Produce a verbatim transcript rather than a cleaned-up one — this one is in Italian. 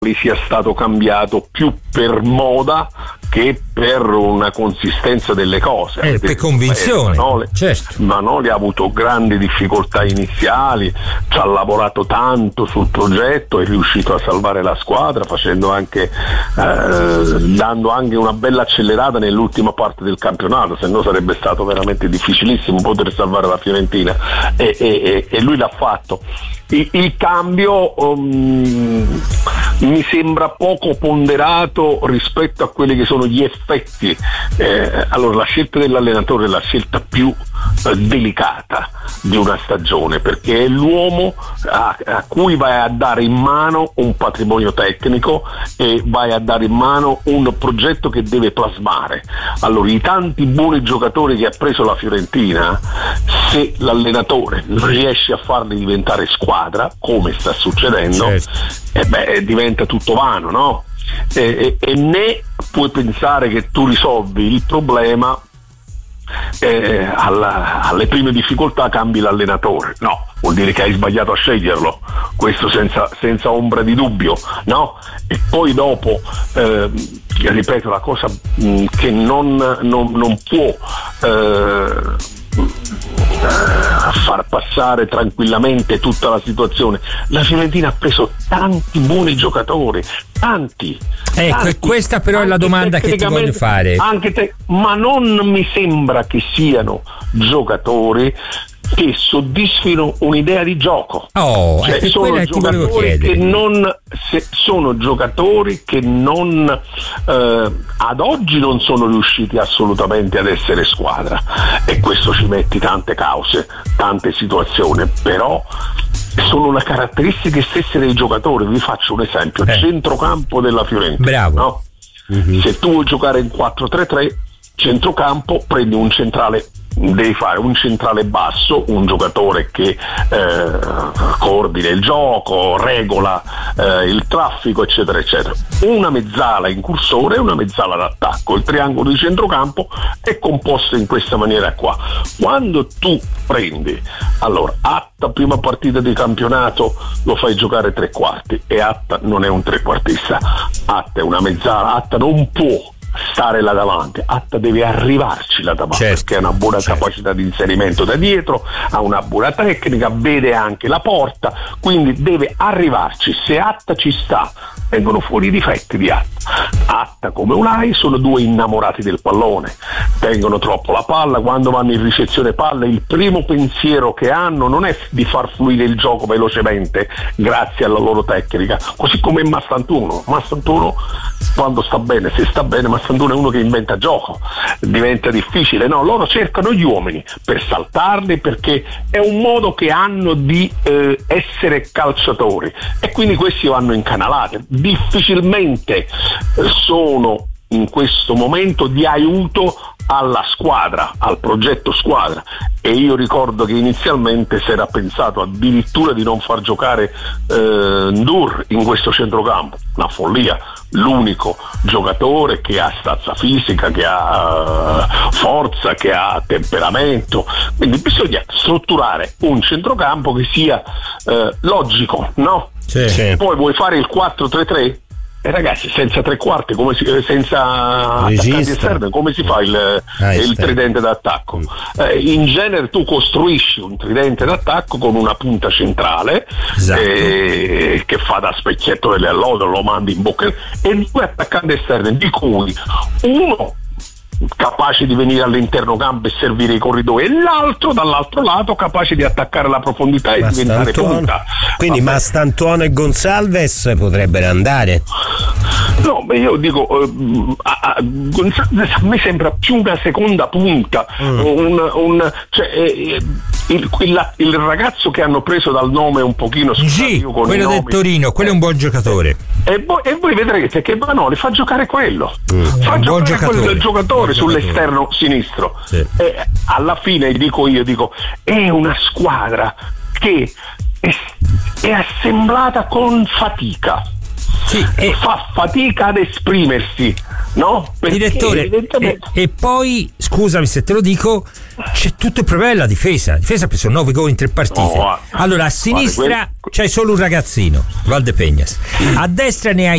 sia stato cambiato più per moda che per una consistenza delle cose. Eh, per convinzione. Manoli, certo. Manoli ha avuto grandi difficoltà iniziali, ci ha lavorato tanto sul progetto, è riuscito a salvare la squadra facendo anche eh, dando anche una bella accelerata nell'ultima parte del campionato, se no sarebbe stato veramente difficilissimo poter salvare la Fiorentina, e, e, e lui l'ha fatto. Il, il cambio um, mi sembra poco ponderato rispetto a quelli che sono gli effetti. Eh, allora, la scelta dell'allenatore è la scelta più eh, delicata di una stagione, perché è l'uomo a, a cui vai a dare in mano un patrimonio tecnico e vai a dare in mano un progetto che deve plasmare. Allora, i tanti buoni giocatori che ha preso la Fiorentina, se l'allenatore non riesce a farli diventare squadra, come sta succedendo, certo. eh beh, diventa tutto vano, no? E, e, e né puoi pensare che tu risolvi il problema eh, alla, alle prime difficoltà cambi l'allenatore, no, vuol dire che hai sbagliato a sceglierlo, questo senza, senza ombra di dubbio, no? E poi dopo eh, ripeto, la cosa mh, che non, non, non può eh, far passare tranquillamente tutta la situazione. La Fiorentina ha preso tanti buoni giocatori, tanti. Ecco, tanti, e questa però è la domanda che ti voglio fare. Anche te, ma non mi sembra che siano giocatori che soddisfino un'idea di gioco. Oh, cioè, sono giocatori che non se, sono giocatori che non eh, ad oggi non sono riusciti assolutamente ad essere squadra, e questo ci metti tante cause, tante situazioni, però sono le caratteristiche stesse dei giocatori. Vi faccio un esempio: eh. centrocampo della Fiorentina. Bravo. No? Mm-hmm. Se tu vuoi giocare in quattro tre tre, centrocampo, prendi un centrale, devi fare un centrale basso, un giocatore che eh, coordina il gioco, regola eh, il traffico, eccetera eccetera, una mezzala incursore e una mezzala d'attacco. Il triangolo di centrocampo è composto in questa maniera qua. Quando tu prendi, allora, Atta prima partita di campionato lo fai giocare tre quarti, e Atta non è un trequartista, Atta è una mezzala, Atta non può stare là davanti, Atta deve arrivarci là davanti, certo, perché ha una buona certo. capacità di inserimento da dietro, ha una buona tecnica, vede anche la porta, quindi deve arrivarci. Se Atta ci sta, vengono fuori i difetti di Atta. Atta come Unai sono due innamorati del pallone, tengono troppo la palla, quando vanno in ricezione palla il primo pensiero che hanno non è di far fluire il gioco velocemente grazie alla loro tecnica, così come Mastantuono. Mastantuono quando sta bene, se sta bene, Mastantuono è uno che inventa gioco, diventa difficile, no, loro cercano gli uomini per saltarli, perché è un modo che hanno di eh, essere calciatori, e quindi questi vanno incanalati, difficilmente sono in questo momento di aiuto alla squadra, al progetto squadra. E io ricordo che inizialmente si era pensato addirittura di non far giocare eh, Ndur in questo centrocampo, una follia, l'unico giocatore che ha stazza fisica, che ha uh, forza, che ha temperamento, quindi bisogna strutturare un centrocampo che sia uh, logico, no? Sì, sì. Poi vuoi fare il quattro tre tre? E eh ragazzi, senza tre quarti, come si, senza attaccanti esterni, come si fa il, ah, il tridente d'attacco? Eh, in genere tu costruisci un tridente d'attacco con una punta centrale, esatto. eh, che fa da specchietto delle allode, lo mandi in bocca, e due attaccanti esterni, di cui uno capace di venire all'interno campo e servire i corridoi, e l'altro dall'altro lato capace di attaccare la profondità e diventare punta. Quindi Vabbè. Mastantuono e Gonçalves potrebbero andare? No, beh, io dico uh, a, a, Gonçalves a me sembra più una seconda punta, mm. un, un, cioè, eh, il, il, il ragazzo che hanno preso dal nome un pochino sì, io con quello del Torino, quello è un buon giocatore, e voi, e voi vedrete che Vanoli fa giocare quello, mm. fa un giocare giocatore. quello del giocatore sull'esterno sinistro, sì. E alla fine dico io dico è una squadra che è, è assemblata con fatica, sì, e fa fatica ad esprimersi, No, direttore, e, e poi scusami se te lo dico, c'è tutto il problema della difesa. La difesa ha preso nove gol in tre partite. No, allora a sinistra guarda, quel... c'hai solo un ragazzino, Valdepeñas, a destra ne hai